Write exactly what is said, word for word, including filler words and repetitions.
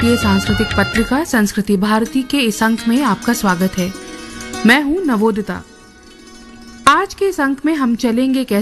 लोकप्रिय सांस्कृतिक पत्रिका संस्कृति भारती के इस अंक में आपका स्वागत है। मैं हूं नवोदिता। आज के इस अंक में हम चलेंगे कैसे